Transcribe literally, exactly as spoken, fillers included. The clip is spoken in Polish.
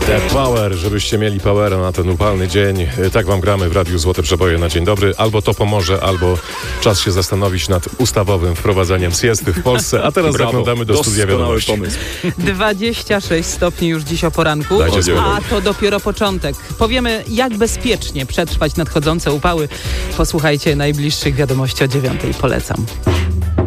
The Power, żebyście mieli powera na ten upalny dzień. Tak wam gramy w Radiu Złote Przeboje na dzień dobry. Albo to pomoże, albo czas się zastanowić nad ustawowym wprowadzeniem siesty w Polsce. A teraz Brawo. zaglądamy do studia wiadomości. Pomysł. dwadzieścia sześć stopni już dziś o poranku, Dajcie spokój. a to dopiero początek. Powiemy, jak bezpiecznie przetrwać nadchodzące upały. Posłuchajcie najbliższych wiadomości o dziewiątej. Polecam.